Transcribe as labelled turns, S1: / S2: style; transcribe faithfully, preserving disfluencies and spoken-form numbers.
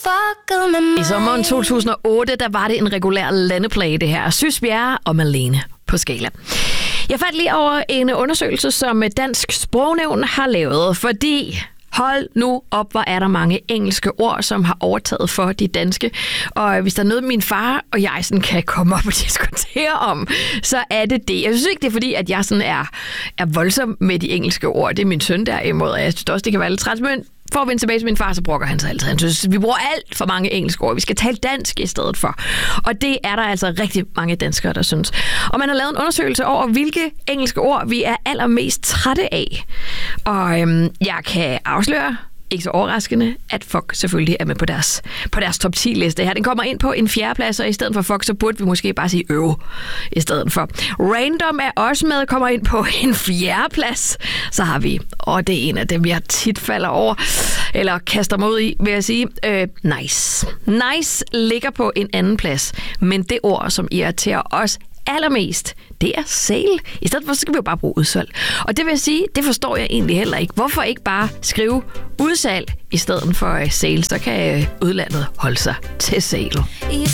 S1: I sommeren to tusind og otte, der var det en regulær landeplage, det her. Sys Bjerre og Malene på Scala. Jeg faldt lige over en undersøgelse, som Dansk Sprognævn har lavet, fordi... Hold nu op, hvor er der mange engelske ord, som har overtaget for de danske. Og hvis der er noget, min far og jeg sådan kan komme op og diskutere om, så er det det. Jeg synes ikke, det er fordi, at jeg sådan er, er voldsom med de engelske ord. Det er min søn derimod, og jeg synes også, det kan være lidt træt. Men for at vende tilbage til min far, så brokker han sig altid. Han synes, vi bruger alt for mange engelske ord. Vi skal tale dansk i stedet for. Og det er der altså rigtig mange danskere, der synes. Og man har lavet en undersøgelse over, hvilke engelske ord vi er allermest trætte af. Og øhm, jeg kan afsløre, ikke så overraskende, at fuck selvfølgelig er med på deres, på deres top ti-liste her. Den kommer ind på en fjerdeplads, og i stedet for fuck, så burde vi måske bare sige øv i stedet for. Random er også med, kommer ind på en fjerdeplads. Så har vi, og det er en af dem, jeg tit falder over, eller kaster mig ud i, vil jeg sige, øh, nice. Nice ligger på en anden plads, men det ord, som irriterer os allermest, det er sale. I stedet for, så skal vi jo bare bruge udsalg. Og det vil sige, det forstår jeg egentlig heller ikke. Hvorfor ikke bare skrive udsalg i stedet for sale? Så kan udlandet holde sig til sale.